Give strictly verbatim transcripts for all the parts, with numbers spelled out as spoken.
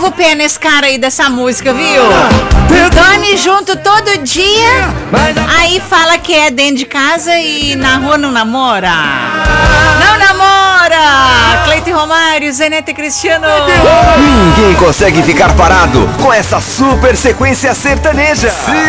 leva o pé nesse cara aí dessa música, viu? Dorme junto todo dia, aí fala que é dentro de casa e na rua não namora. Não namora! Cleito Romário, Zenete Cristiano. Ninguém consegue ficar parado com essa super sequência sertaneja.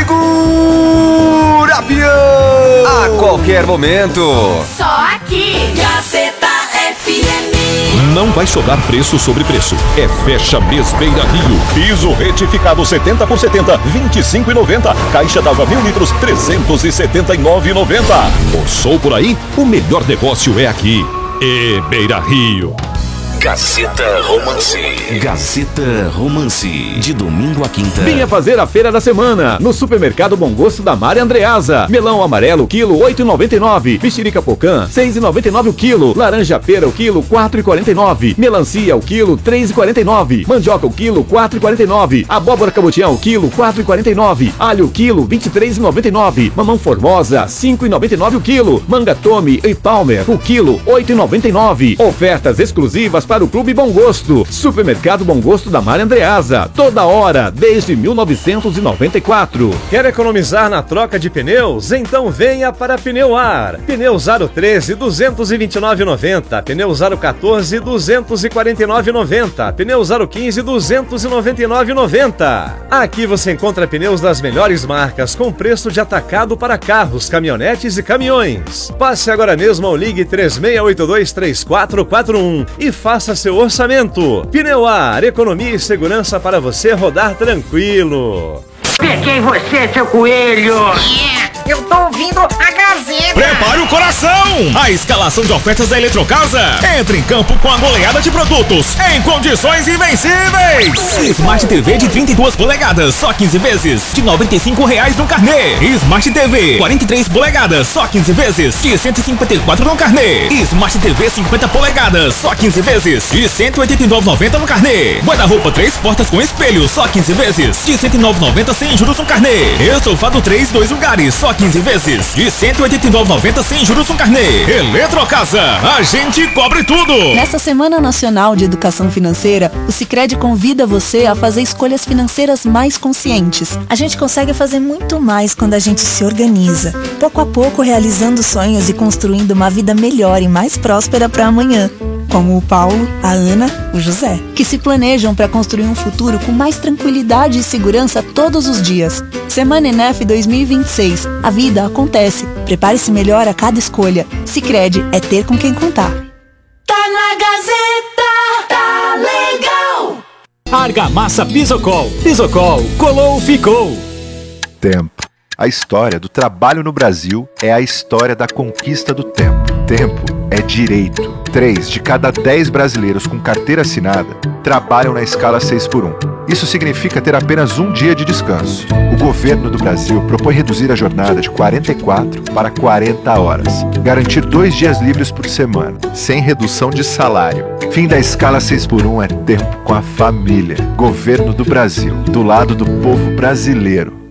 Segura, peão! A qualquer momento. Só aqui, Gazeta F M. Não vai sobrar preço sobre preço. É Fecha Mês Beira Rio. Piso retificado setenta por setenta, vinte e cinco reais e noventa centavos. Caixa d'água mil litros, trezentos e setenta e nove reais e noventa centavos. Orçou por aí? O melhor negócio é aqui. E Beira Rio. Gazeta Romance. Gazeta Romance. De domingo a quinta. Venha fazer a feira da semana no Supermercado Bom Gosto da Mari Andreasa. Melão amarelo, quilo, oito reais e noventa e nove centavos. Mexerica Pocã, seis reais e noventa e nove centavos o quilo. Laranja pera, o quilo, quatro reais e quarenta e nove centavos. Melancia, o quilo, três reais e quarenta e nove centavos. Mandioca, o quilo, quatro reais e quarenta e nove centavos. Abóbora cabutião, o quilo, quatro reais e quarenta e nove centavos. Alho, o quilo, vinte e três reais e noventa e nove centavos. Mamão Formosa, cinco reais e noventa e nove centavos o quilo. Manga Tome e Palmer, o quilo, oito reais e noventa e nove centavos. Ofertas exclusivas para o Clube Bom Gosto. Supermercado Bom Gosto da Mari Andreasa. Toda hora, desde mil novecentos e noventa e quatro. Quer economizar na troca de pneus? Então venha para Pneuar. Pneus Aro treze, duzentos e vinte e nove reais e noventa centavos. Pneus Aro quatorze, duzentos e quarenta e nove reais e noventa centavos. Pneus Aro quinze, duzentos e noventa e nove reais e noventa centavos. Aqui você encontra pneus das melhores marcas com preço de atacado para carros, caminhonetes e caminhões. Passe agora mesmo ou ligue três seis oito dois, três quatro quatro um e faça seu orçamento. Pneuar, economia e segurança para você rodar tranquilo. Peguei você, seu coelho! Eu tô ouvindo a Gazeta. Prepare o coração! A escalação de ofertas da Eletrocasa entra em campo com a goleada de produtos em condições invencíveis. Smart T V de trinta e duas polegadas, só quinze vezes, de noventa e cinco reais no carnê. Smart T V quarenta e três polegadas, só quinze vezes, de cento e cinquenta e quatro no carnê. Smart T V cinquenta polegadas, só quinze vezes, de cento e oitenta e nove reais e noventa no carnê. Guarda-roupa três portas com espelho, só quinze vezes, de cento e nove reais e noventa sem juros no carnê. Estofado três, dois lugares, só quinze vezes, de cento e oitenta e nove reais e noventa sem juros no carnê. Eletrocasa, a gente cobre tudo. Nessa Semana Nacional de Educação Financeira, o Sicredi convida você a fazer escolhas financeiras mais conscientes. A gente consegue fazer muito mais quando a gente se organiza, pouco a pouco realizando sonhos e construindo uma vida melhor e mais próspera para amanhã. Como o Paulo, a Ana, o José, que se planejam para construir um futuro com mais tranquilidade e segurança todos os dias. Semana Enef dois mil e vinte e seis. A vida acontece. Prepare-se melhor a cada escolha. Sicredi é ter com quem contar. Tá na Gazeta, tá legal. Argamassa Pisocol. Pisocol, colou, ficou. Tempo. A história do trabalho no Brasil é a história da conquista do tempo. Tempo é direito. Três de cada dez brasileiros com carteira assinada trabalham na escala seis por um. Isso significa ter apenas um dia de descanso. O governo do Brasil propõe reduzir a jornada de quarenta e quatro para quarenta horas. Garantir dois dias livres por semana, sem redução de salário. Fim da escala seis por um é tempo com a família. Governo do Brasil, do lado do povo brasileiro.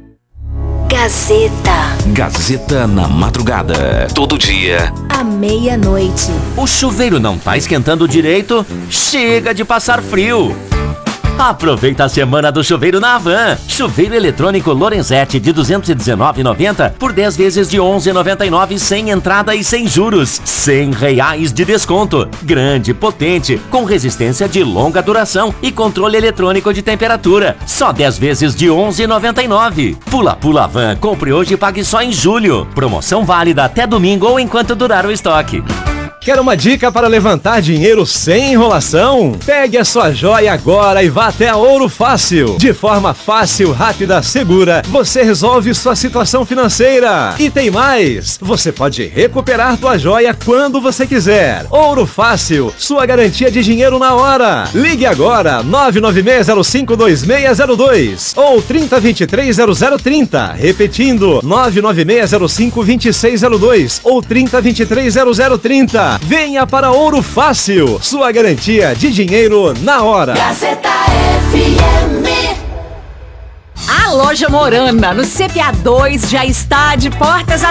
Gazeta. Gazeta na madrugada. Todo dia. À meia-noite. O chuveiro não tá esquentando direito? Chega de passar frio. Aproveita a semana do chuveiro na Havan. Chuveiro eletrônico Lorenzetti de duzentos e dezenove reais e noventa centavos por dez vezes de onze reais e noventa e nove centavos sem entrada e sem juros. cem reais de desconto. Grande, potente, com resistência de longa duração e controle eletrônico de temperatura. Só dez vezes de onze reais e noventa e nove centavos. Pula Pula Havan. Compre hoje e pague só em julho. Promoção válida até domingo ou enquanto durar o estoque. Quer uma dica para levantar dinheiro sem enrolação? Pegue a sua joia agora e vá até a Ouro Fácil. De forma fácil, rápida, segura, você resolve sua situação financeira. E tem mais! Você pode recuperar tua joia quando você quiser. Ouro Fácil, sua garantia de dinheiro na hora. Ligue agora, nove nove seis zero cinco dois seis zero dois ou trinta, vinte e três, zero zero trinta. Repetindo, nove nove seis zero cinco dois seis zero dois ou trinta, vinte e três, zero zero trinta. Venha para Ouro Fácil, sua garantia de dinheiro na hora. Gazeta F M. A loja Morana, no C P A dois, já está de portas abertas.